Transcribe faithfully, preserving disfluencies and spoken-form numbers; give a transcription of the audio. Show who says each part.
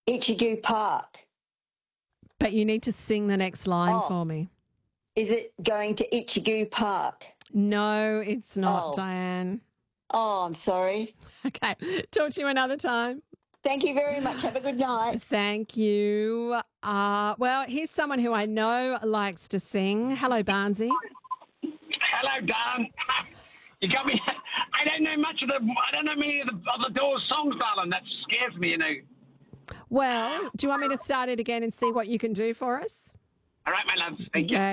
Speaker 1: Ichigu Park.
Speaker 2: But you need to sing the next line
Speaker 1: Oh.
Speaker 2: for me.
Speaker 1: Is it going to Ichigu Park?
Speaker 2: No, it's not,
Speaker 1: Oh.
Speaker 2: Diane.
Speaker 1: Oh, I'm sorry.
Speaker 2: Okay. Talk to you another time.
Speaker 1: Thank you very much. Have a good night.
Speaker 2: Thank you. Uh, well, here's someone who I know likes to sing. Hello, Barnsey.
Speaker 3: Hello, Dan. You got me. I don't know much of the. I don't know many of the, of the Doors songs, darling. That scares me, you know.
Speaker 2: Well, do you want me to start it again and see what you can do for us?
Speaker 3: All right, my love. Thank you.